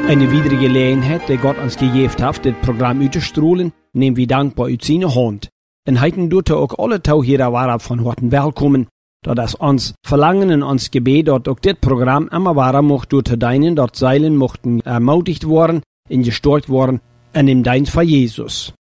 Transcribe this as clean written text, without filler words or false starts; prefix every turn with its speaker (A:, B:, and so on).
A: Eine weitere Gelegenheit, die Gott uns gegeben hat, das Programm auszustrahlen, nehmen wir dankbar aus seiner Hand. Und heute dürfen auch alle Tauhierer waren von Horten willkommen, da das uns Verlangen und uns Gebet, dort auch das Programm immer weiter mocht durch deinen, dort Seilen mochten ermutigt worden, in gestärkt worden, an dem Dienst von Jesus.